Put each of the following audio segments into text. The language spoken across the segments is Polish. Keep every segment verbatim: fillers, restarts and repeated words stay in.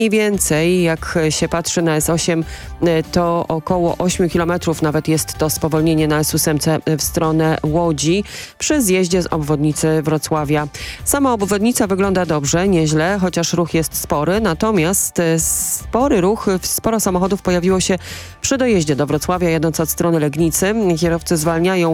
i więcej. Jak się patrzy na S osiem, to około osiem kilometrów nawet jest to spowolnienie na S osiem w stronę Łodzi przy zjeździe z obwodnicy Wrocławia. Sama obwodnica wygląda dobrze, nieźle, chociaż ruch jest spory, natomiast spory ruch, sporo samochodów pojawiło się przy dojeździe do Wrocławia, jadąc od strony Legnicy. Kierowcy zwalniają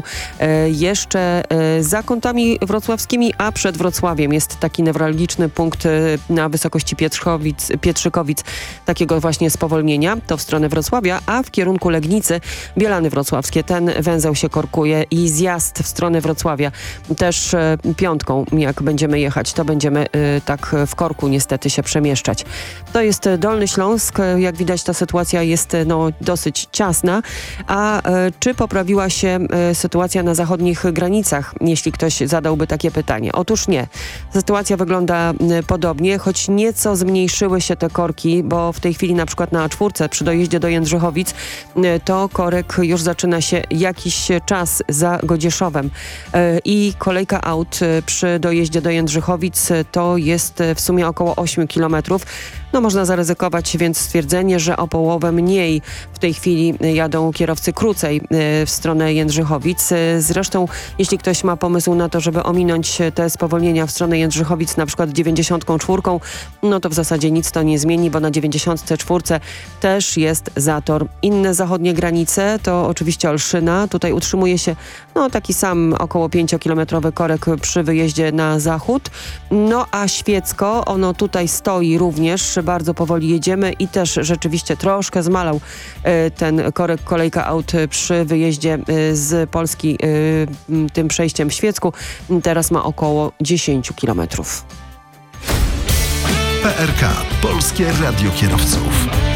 jeszcze za kątami wrocławskimi, a przed Wrocławiem jest taki newralgiczny punkt na wysokości Pietrzykowic, Pietrzykowic, takiego właśnie spowolnienia, to w stronę Wrocławia, a w kierunku Legnicy, Bielany Wrocławskie, ten węzeł się korkuje i zjazd w stronę Wrocławia też e, piątką, jak będziemy jechać, to będziemy e, tak w korku niestety się przemieszczać. To jest Dolny Śląsk, jak widać ta sytuacja jest no, dosyć ciasna, a e, czy poprawiła się e, sytuacja na zachodnich granicach, jeśli ktoś zadałby takie pytanie? Otóż nie. Sytuacja wygląda e, podobnie, choć nieco zmniejszyły się te korki, bo w tej chwili na przykład na A cztery przy dojeździe do Jędrzychowic e, to korek już zaczyna się jakiś czas za Godzieszowem e, i kolejka aut e, przy dojeździe do Jędrzychowic e, to jest e, w sumie około osiem kilometrów. No można zaryzykować więc stwierdzenie, że o połowę mniej w tej chwili jadą kierowcy krócej w stronę Jędrzychowic. Zresztą jeśli ktoś ma pomysł na to, żeby ominąć te spowolnienia w stronę Jędrzychowic, na przykład dziewięćdziesiątką czwórką, no to w zasadzie nic to nie zmieni, bo na dziewięćdziesiątce czwórce też jest zator. Inne zachodnie granice to oczywiście Olszyna. Tutaj utrzymuje się no taki sam około pięciokilometrowy korek przy wyjeździe na zachód. No a Świecko, ono tutaj stoi również. Bardzo powoli jedziemy i też rzeczywiście troszkę zmalał y, ten korek kolejka aut przy wyjeździe y, z Polski y, tym przejściem w Świecku. Teraz ma około dziesięć kilometrów. P R K. Polskie Radio Kierowców.